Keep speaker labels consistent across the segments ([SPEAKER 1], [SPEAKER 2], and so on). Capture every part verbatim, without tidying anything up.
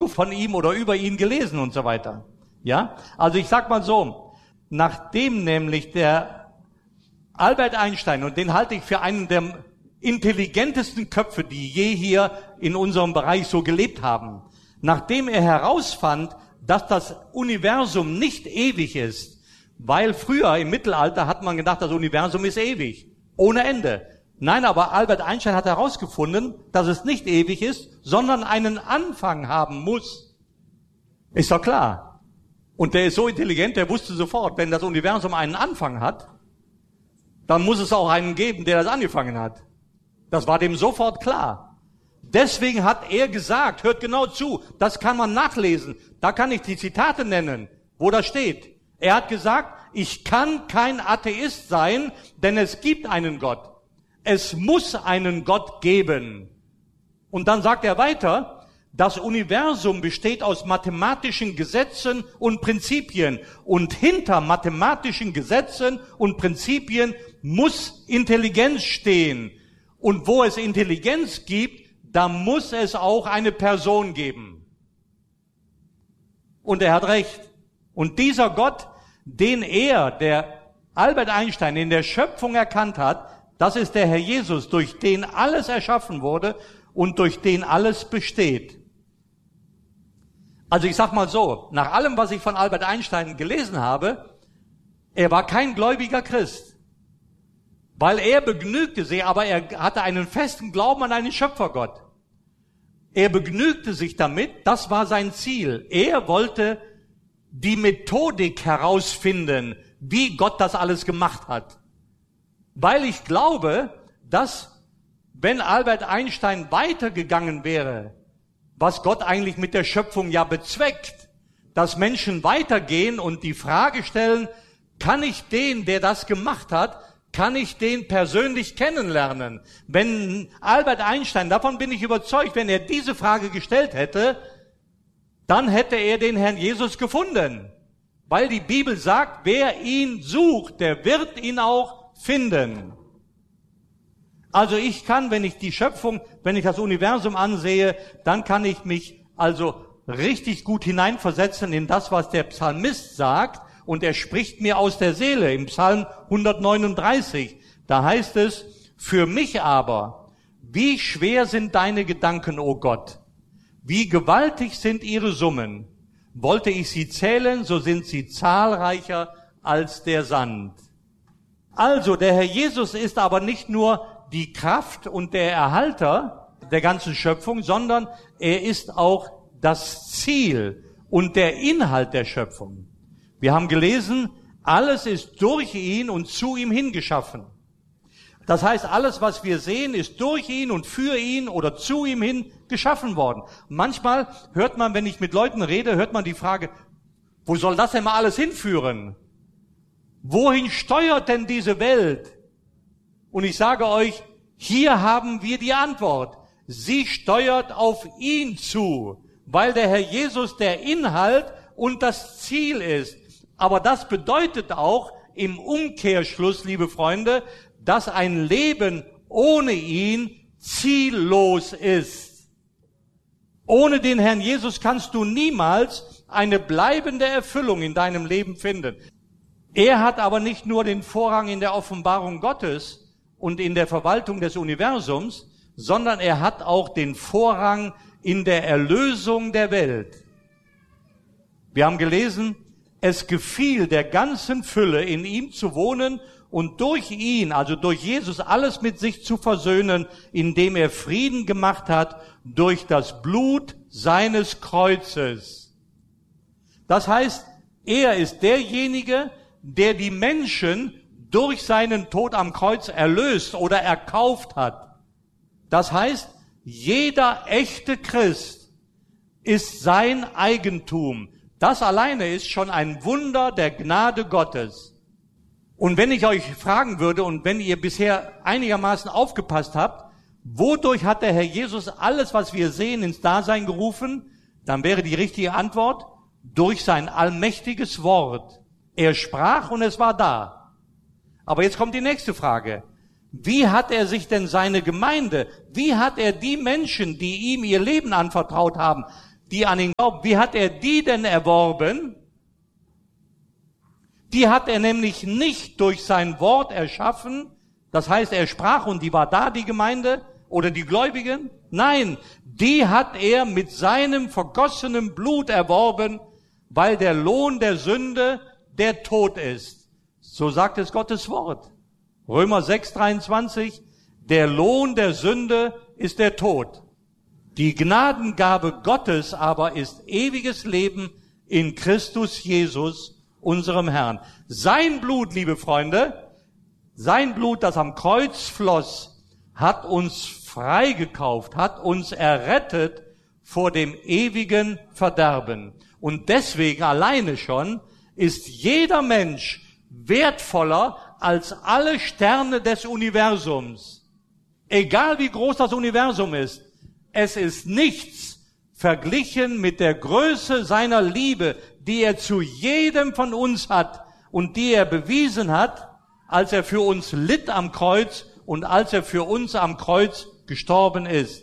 [SPEAKER 1] Buch von ihm oder über ihn gelesen und so weiter. Ja? Also ich sag mal so, nachdem nämlich der Albert Einstein, und den halte ich für einen der intelligentesten Köpfe, die je hier in unserem Bereich so gelebt haben, nachdem er herausfand, dass das Universum nicht ewig ist, weil früher im Mittelalter hat man gedacht, das Universum ist ewig, ohne Ende. Nein, aber Albert Einstein hat herausgefunden, dass es nicht ewig ist, sondern einen Anfang haben muss. Ist doch klar. Und der ist so intelligent, der wusste sofort, wenn das Universum einen Anfang hat, dann muss es auch einen geben, der das angefangen hat. Das war dem sofort klar. Deswegen hat er gesagt, hört genau zu, das kann man nachlesen, da kann ich die Zitate nennen, wo das steht. Er hat gesagt, ich kann kein Atheist sein, denn es gibt einen Gott. Es muss einen Gott geben. Und dann sagt er weiter, das Universum besteht aus mathematischen Gesetzen und Prinzipien. Und hinter mathematischen Gesetzen und Prinzipien muss Intelligenz stehen. Und wo es Intelligenz gibt, da muss es auch eine Person geben. Und er hat recht. Und dieser Gott, den er, der Albert Einstein, in der Schöpfung erkannt hat, das ist der Herr Jesus, durch den alles erschaffen wurde und durch den alles besteht. Also ich sag mal so, nach allem, was ich von Albert Einstein gelesen habe, er war kein gläubiger Christ, weil er begnügte sich, aber er hatte einen festen Glauben an einen Schöpfergott. Er begnügte sich damit, das war sein Ziel. Er wollte die Methodik herausfinden, wie Gott das alles gemacht hat. Weil ich glaube, dass, wenn Albert Einstein weitergegangen wäre, was Gott eigentlich mit der Schöpfung ja bezweckt, dass Menschen weitergehen und die Frage stellen, kann ich den, der das gemacht hat, kann ich den persönlich kennenlernen? Wenn Albert Einstein, davon bin ich überzeugt, wenn er diese Frage gestellt hätte, dann hätte er den Herrn Jesus gefunden. Weil die Bibel sagt, wer ihn sucht, der wird ihn auch finden. Also ich kann, wenn ich die Schöpfung, wenn ich das Universum ansehe, dann kann ich mich also richtig gut hineinversetzen in das, was der Psalmist sagt. Und er spricht mir aus der Seele im Psalm hundertneununddreißig. Da heißt es, für mich aber, wie schwer sind deine Gedanken, o Gott? Wie gewaltig sind ihre Summen? Wollte ich sie zählen, so sind sie zahlreicher als der Sand. Also, der Herr Jesus ist aber nicht nur die Kraft und der Erhalter der ganzen Schöpfung, sondern er ist auch das Ziel und der Inhalt der Schöpfung. Wir haben gelesen, alles ist durch ihn und zu ihm hingeschaffen. Das heißt, alles, was wir sehen, ist durch ihn und für ihn oder zu ihm hin geschaffen worden. Manchmal hört man, wenn ich mit Leuten rede, hört man die Frage, wo soll das denn mal alles hinführen? Wohin steuert denn diese Welt? Und ich sage euch, hier haben wir die Antwort. Sie steuert auf ihn zu, weil der Herr Jesus der Inhalt und das Ziel ist. Aber das bedeutet auch im Umkehrschluss, liebe Freunde, dass ein Leben ohne ihn ziellos ist. Ohne den Herrn Jesus kannst du niemals eine bleibende Erfüllung in deinem Leben finden. Er hat aber nicht nur den Vorrang in der Offenbarung Gottes und in der Verwaltung des Universums, sondern er hat auch den Vorrang in der Erlösung der Welt. Wir haben gelesen, es gefiel der ganzen Fülle, in ihm zu wohnen und durch ihn, also durch Jesus, alles mit sich zu versöhnen, indem er Frieden gemacht hat durch das Blut seines Kreuzes. Das heißt, er ist derjenige, der die Menschen durch seinen Tod am Kreuz erlöst oder erkauft hat. Das heißt, jeder echte Christ ist sein Eigentum. Das alleine ist schon ein Wunder der Gnade Gottes. Und wenn ich euch fragen würde und wenn ihr bisher einigermaßen aufgepasst habt, wodurch hat der Herr Jesus alles, was wir sehen, ins Dasein gerufen, dann wäre die richtige Antwort, durch sein allmächtiges Wort. Er sprach und es war da. Aber jetzt kommt die nächste Frage. Wie hat er sich denn seine Gemeinde, wie hat er die Menschen, die ihm ihr Leben anvertraut haben, die an ihn glauben. Wie hat er die denn erworben? Die hat er nämlich nicht durch sein Wort erschaffen. Das heißt, er sprach und die war da, die Gemeinde oder die Gläubigen. Nein, die hat er mit seinem vergossenen Blut erworben, weil der Lohn der Sünde der Tod ist. So sagt es Gottes Wort. Römer sechs, dreiundzwanzig. Der Lohn der Sünde ist der Tod. Die Gnadengabe Gottes aber ist ewiges Leben in Christus Jesus, unserem Herrn. Sein Blut, liebe Freunde, sein Blut, das am Kreuz floss, hat uns freigekauft, hat uns errettet vor dem ewigen Verderben. Und deswegen alleine schon ist jeder Mensch wertvoller als alle Sterne des Universums. Egal wie groß das Universum ist, es ist nichts verglichen mit der Größe seiner Liebe, die er zu jedem von uns hat und die er bewiesen hat, als er für uns litt am Kreuz und als er für uns am Kreuz gestorben ist.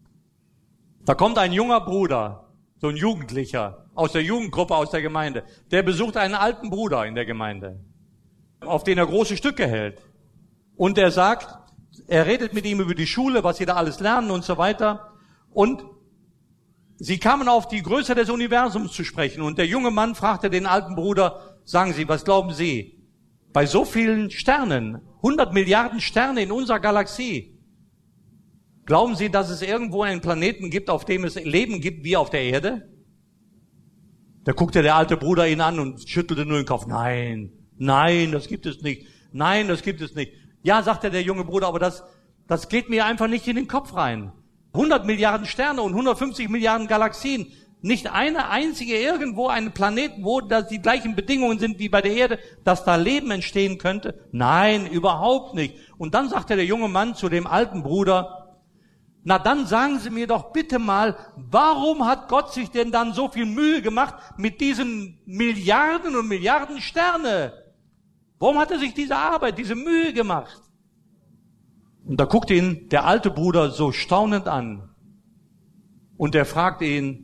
[SPEAKER 1] Da kommt ein junger Bruder, so ein Jugendlicher, aus der Jugendgruppe, aus der Gemeinde. Der besucht einen alten Bruder in der Gemeinde, auf den er große Stücke hält. Und er sagt, er redet mit ihm über die Schule, was sie da alles lernen und so weiter. Und sie kamen auf die Größe des Universums zu sprechen. Und der junge Mann fragte den alten Bruder, sagen Sie, was glauben Sie? Bei so vielen Sternen, hundert Milliarden Sterne in unserer Galaxie, glauben Sie, dass es irgendwo einen Planeten gibt, auf dem es Leben gibt wie auf der Erde? Da guckte der alte Bruder ihn an und schüttelte nur den Kopf. Nein, nein, das gibt es nicht. Nein, das gibt es nicht. Ja, sagte der junge Bruder, aber das, das geht mir einfach nicht in den Kopf rein. hundert Milliarden Sterne und hundertfünfzig Milliarden Galaxien. Nicht eine einzige irgendwo, einen Planeten, wo das die gleichen Bedingungen sind wie bei der Erde, dass da Leben entstehen könnte? Nein, überhaupt nicht. Und dann sagte der junge Mann zu dem alten Bruder, na dann sagen Sie mir doch bitte mal, warum hat Gott sich denn dann so viel Mühe gemacht mit diesen Milliarden und Milliarden Sterne? Warum hat er sich diese Arbeit, diese Mühe gemacht? Und da guckt ihn der alte Bruder so staunend an. Und er fragt ihn,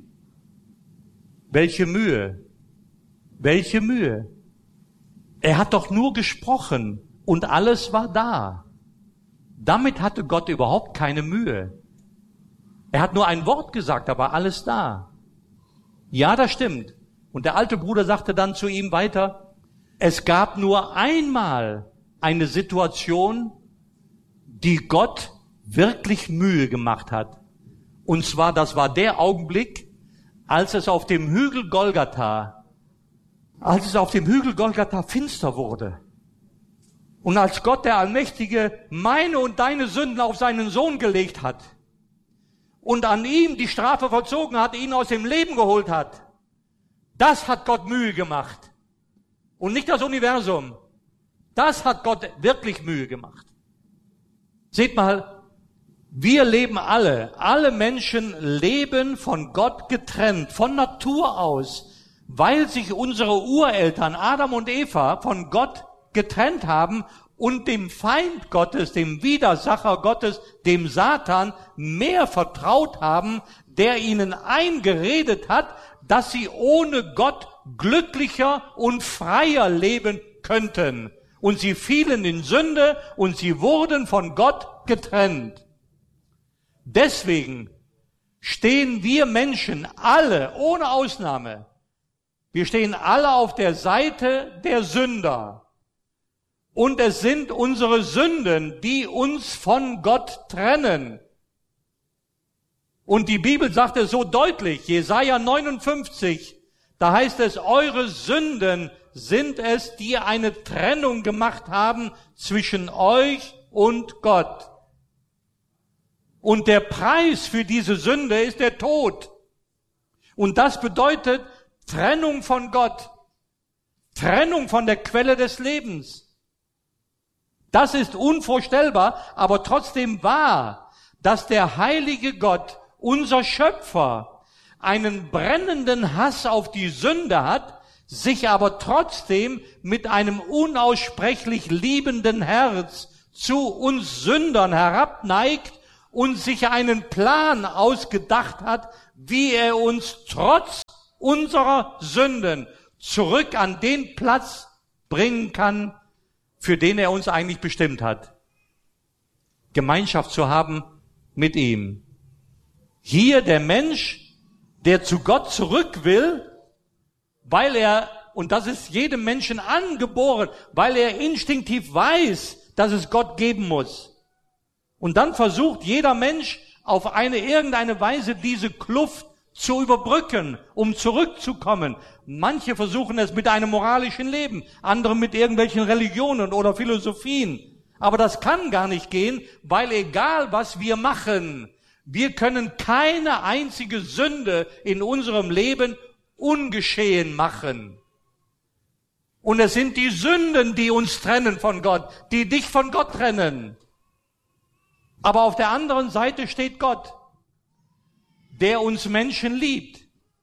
[SPEAKER 1] welche Mühe? Welche Mühe? Er hat doch nur gesprochen und alles war da. Damit hatte Gott überhaupt keine Mühe. Er hat nur ein Wort gesagt, da war alles da. Ja, das stimmt. Und der alte Bruder sagte dann zu ihm weiter, es gab nur einmal eine Situation, die Gott wirklich Mühe gemacht hat. Und zwar, das war der Augenblick, als es auf dem Hügel Golgatha, als es auf dem Hügel Golgatha finster wurde. Und als Gott, der Allmächtige, meine und deine Sünden auf seinen Sohn gelegt hat und an ihm die Strafe vollzogen hat, ihn aus dem Leben geholt hat, das hat Gott Mühe gemacht. Und nicht das Universum. Das hat Gott wirklich Mühe gemacht. Seht mal, wir leben alle, alle Menschen leben von Gott getrennt, von Natur aus, weil sich unsere Ureltern Adam und Eva von Gott getrennt haben und dem Feind Gottes, dem Widersacher Gottes, dem Satan, mehr vertraut haben, der ihnen eingeredet hat, dass sie ohne Gott glücklicher und freier leben könnten. Und sie fielen in Sünde und sie wurden von Gott getrennt. Deswegen stehen wir Menschen alle, ohne Ausnahme, wir stehen alle auf der Seite der Sünder. Und es sind unsere Sünden, die uns von Gott trennen. Und die Bibel sagt es so deutlich, Jesaja neunundfünfzig, da heißt es, eure Sünden sind es, die eine Trennung gemacht haben zwischen euch und Gott. Und der Preis für diese Sünde ist der Tod. Und das bedeutet Trennung von Gott, Trennung von der Quelle des Lebens. Das ist unvorstellbar, aber trotzdem wahr, dass der heilige Gott, unser Schöpfer, einen brennenden Hass auf die Sünde hat, sich aber trotzdem mit einem unaussprechlich liebenden Herz zu uns Sündern herabneigt und sich einen Plan ausgedacht hat, wie er uns trotz unserer Sünden zurück an den Platz bringen kann, für den er uns eigentlich bestimmt hat. Gemeinschaft zu haben mit ihm. Hier der Mensch, der zu Gott zurück will, weil er, und das ist jedem Menschen angeboren, weil er instinktiv weiß, dass es Gott geben muss. Und dann versucht jeder Mensch auf eine irgendeine Weise diese Kluft zu überbrücken, um zurückzukommen. Manche versuchen es mit einem moralischen Leben, andere mit irgendwelchen Religionen oder Philosophien. Aber das kann gar nicht gehen, weil egal was wir machen, wir können keine einzige Sünde in unserem Leben ungeschehen machen. Und es sind die Sünden, die uns trennen von Gott, die dich von Gott trennen. Aber auf der anderen Seite steht Gott, der uns Menschen liebt.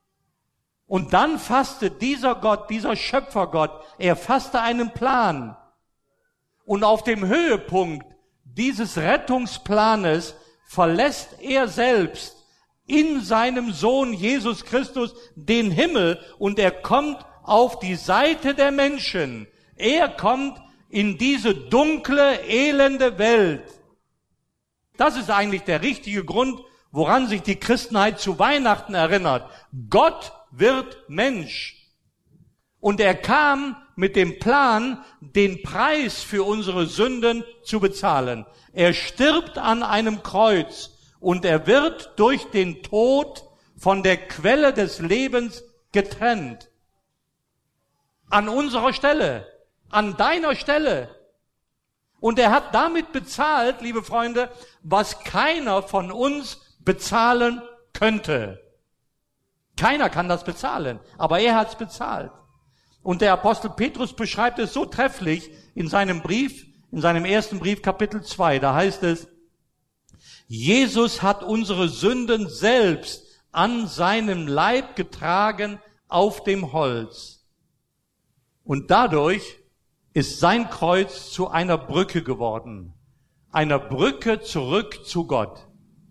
[SPEAKER 1] Und dann fasste dieser Gott, dieser Schöpfergott, er fasste einen Plan. Und auf dem Höhepunkt dieses Rettungsplanes verlässt er selbst in seinem Sohn Jesus Christus den Himmel und er kommt auf die Seite der Menschen. Er kommt in diese dunkle, elende Welt. Das ist eigentlich der richtige Grund, woran sich die Christenheit zu Weihnachten erinnert. Gott wird Mensch. Und er kam mit dem Plan, den Preis für unsere Sünden zu bezahlen. Er stirbt an einem Kreuz und er wird durch den Tod von der Quelle des Lebens getrennt. An unserer Stelle, an deiner Stelle. Und er hat damit bezahlt, liebe Freunde, was keiner von uns bezahlen könnte. Keiner kann das bezahlen, aber er hat es bezahlt. Und der Apostel Petrus beschreibt es so trefflich in seinem Brief, in seinem ersten Brief, Kapitel zwei. Da heißt es, Jesus hat unsere Sünden selbst an seinem Leib getragen auf dem Holz. Und dadurch ist sein Kreuz zu einer Brücke geworden. Einer Brücke zurück zu Gott.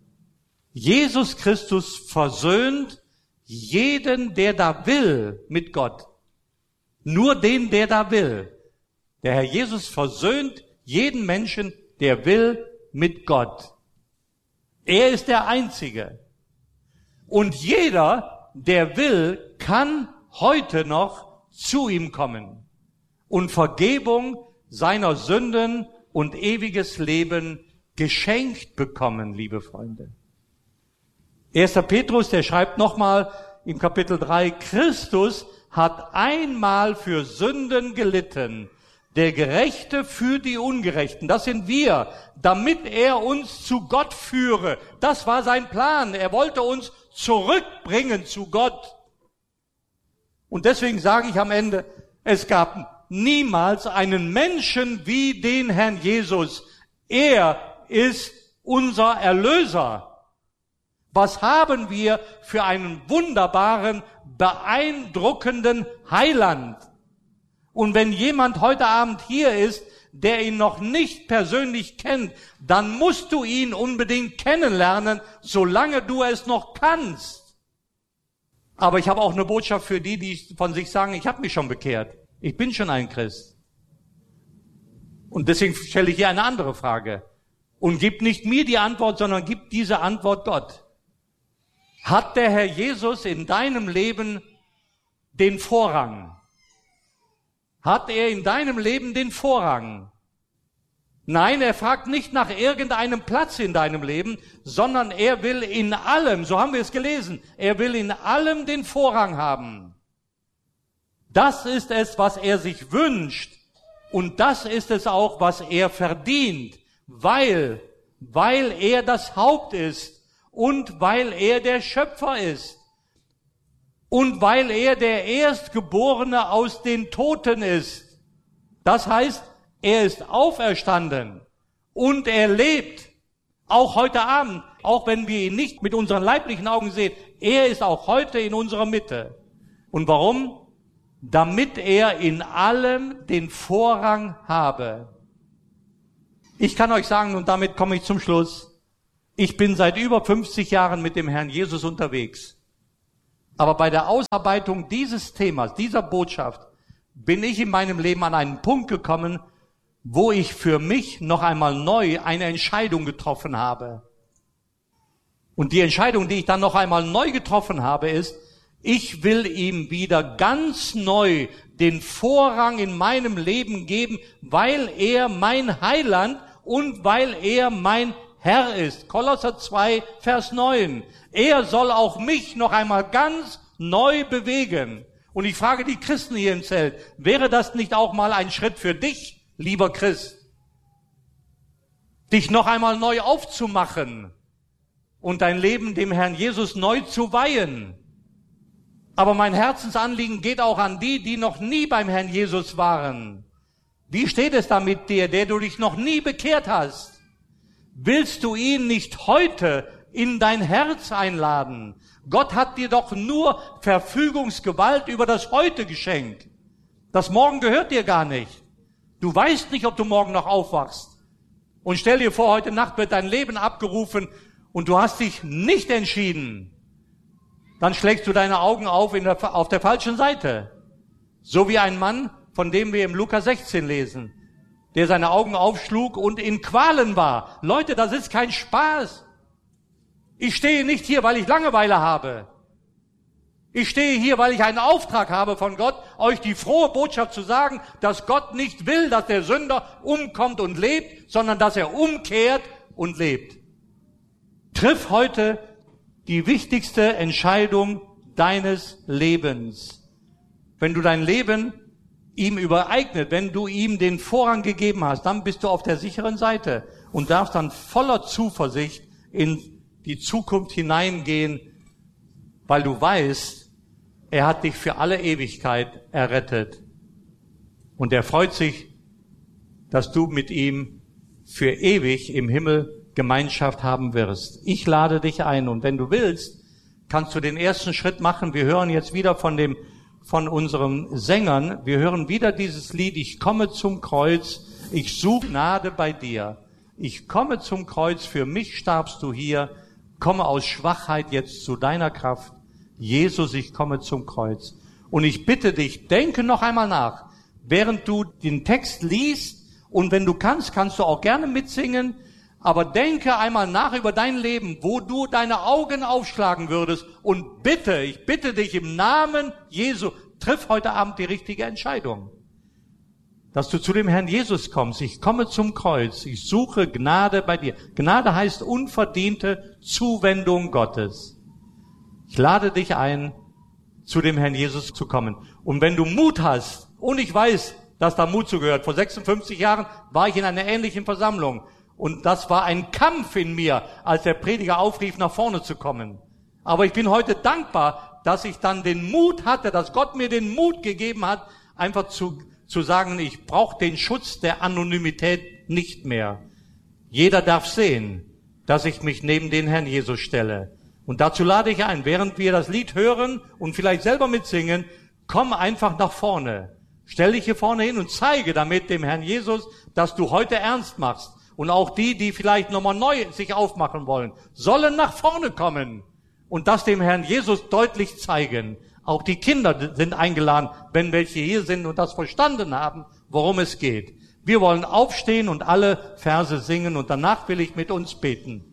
[SPEAKER 1] Jesus Christus versöhnt jeden, der da will, mit Gott. Nur den, der da will. Der Herr Jesus versöhnt jeden Menschen, der will, mit Gott. Er ist der Einzige. Und jeder, der will, kann heute noch zu ihm kommen und Vergebung seiner Sünden und ewiges Leben geschenkt bekommen, liebe Freunde. Erster Petrus, der schreibt nochmal im Kapitel drei, Christus hat einmal für Sünden gelitten, der Gerechte für die Ungerechten. Das sind wir, damit er uns zu Gott führe. Das war sein Plan. Er wollte uns zurückbringen zu Gott. Und deswegen sage ich am Ende, es gab niemals einen Menschen wie den Herrn Jesus. Er ist unser Erlöser. Was haben wir für einen wunderbaren, beeindruckenden Heiland? Und wenn jemand heute Abend hier ist, der ihn noch nicht persönlich kennt, dann musst du ihn unbedingt kennenlernen, solange du es noch kannst. Aber ich habe auch eine Botschaft für die, die von sich sagen, ich habe mich schon bekehrt. Ich bin schon ein Christ. Und deswegen stelle ich hier eine andere Frage. Und gib nicht mir die Antwort, sondern gib diese Antwort Gott. Hat der Herr Jesus in deinem Leben den Vorrang? Hat er in deinem Leben den Vorrang? Nein, er fragt nicht nach irgendeinem Platz in deinem Leben, sondern er will in allem, so haben wir es gelesen, er will in allem den Vorrang haben. Das ist es, was er sich wünscht. Und das ist es auch, was er verdient, weil, weil er das Haupt ist und weil er der Schöpfer ist. Und weil er der Erstgeborene aus den Toten ist. Das heißt, er ist auferstanden und er lebt. Auch heute Abend, auch wenn wir ihn nicht mit unseren leiblichen Augen sehen, er ist auch heute in unserer Mitte. Und warum? Damit er in allem den Vorrang habe. Ich kann euch sagen, und damit komme ich zum Schluss, Ich bin seit über fünfzig Jahren mit dem Herrn Jesus unterwegs. Aber bei der Ausarbeitung dieses Themas, dieser Botschaft, bin ich in meinem Leben an einen Punkt gekommen, wo ich für mich noch einmal neu eine Entscheidung getroffen habe. Und die Entscheidung, die ich dann noch einmal neu getroffen habe, ist, ich will ihm wieder ganz neu den Vorrang in meinem Leben geben, weil er mein Heiland und weil er mein Herr ist. Kolosser zwei, Vers neun. Er soll auch mich noch einmal ganz neu bewegen. Und ich frage die Christen hier im Zelt, wäre das nicht auch mal ein Schritt für dich, lieber Christ? Dich noch einmal neu aufzumachen und dein Leben dem Herrn Jesus neu zu weihen. Aber mein Herzensanliegen geht auch an die, die noch nie beim Herrn Jesus waren. Wie steht es da mit dir, der du dich noch nie bekehrt hast? Willst du ihn nicht heute in dein Herz einladen? Gott hat dir doch nur Verfügungsgewalt über das Heute geschenkt. Das Morgen gehört dir gar nicht. Du weißt nicht, ob du morgen noch aufwachst. Und stell dir vor, heute Nacht wird dein Leben abgerufen und du hast dich nicht entschieden. Dann schlägst du deine Augen auf in der, auf der falschen Seite. So wie ein Mann, von dem wir im Lukas sechzehn lesen, der seine Augen aufschlug und in Qualen war. Leute, das ist kein Spaß. Ich stehe nicht hier, weil ich Langeweile habe. Ich stehe hier, weil ich einen Auftrag habe von Gott, euch die frohe Botschaft zu sagen, dass Gott nicht will, dass der Sünder umkommt und lebt, sondern dass er umkehrt und lebt. Triff heute die wichtigste Entscheidung deines Lebens. Wenn du dein Leben ihm übereignet, wenn du ihm den Vorrang gegeben hast, dann bist du auf der sicheren Seite und darfst dann voller Zuversicht in die Zukunft hineingehen, weil du weißt, er hat dich für alle Ewigkeit errettet. Und er freut sich, dass du mit ihm für ewig im Himmel Gemeinschaft haben wirst. Ich lade dich ein und wenn du willst, kannst du den ersten Schritt machen. Wir hören jetzt wieder von dem, von unseren Sängern, wir hören wieder dieses Lied, ich komme zum Kreuz, ich suche Gnade bei dir. Ich komme zum Kreuz, für mich starbst du hier, komme aus Schwachheit jetzt zu deiner Kraft. Jesus, ich komme zum Kreuz. Und ich bitte dich, denke noch einmal nach, während du den Text liest und wenn du kannst, kannst du auch gerne mitsingen, aber denke einmal nach über dein Leben, wo du deine Augen aufschlagen würdest und bitte, ich bitte dich im Namen Jesu, triff heute Abend die richtige Entscheidung. Dass du zu dem Herrn Jesus kommst. Ich komme zum Kreuz. Ich suche Gnade bei dir. Gnade heißt unverdiente Zuwendung Gottes. Ich lade dich ein, zu dem Herrn Jesus zu kommen. Und wenn du Mut hast, und ich weiß, dass da Mut zugehört. Vor sechsundfünfzig Jahren war ich in einer ähnlichen Versammlung. Und das war ein Kampf in mir, als der Prediger aufrief, nach vorne zu kommen. Aber ich bin heute dankbar, dass ich dann den Mut hatte, dass Gott mir den Mut gegeben hat, einfach zu, zu sagen, ich brauche den Schutz der Anonymität nicht mehr. Jeder darf sehen, dass ich mich neben den Herrn Jesus stelle. Und dazu lade ich ein, während wir das Lied hören und vielleicht selber mitsingen, komm einfach nach vorne. Stell dich hier vorne hin und zeige damit dem Herrn Jesus, dass du heute ernst machst. Und auch die, die vielleicht nochmal neu sich aufmachen wollen, sollen nach vorne kommen und das dem Herrn Jesus deutlich zeigen. Auch die Kinder sind eingeladen, wenn welche hier sind und das verstanden haben, worum es geht. Wir wollen aufstehen und alle Verse singen und danach will ich mit uns beten.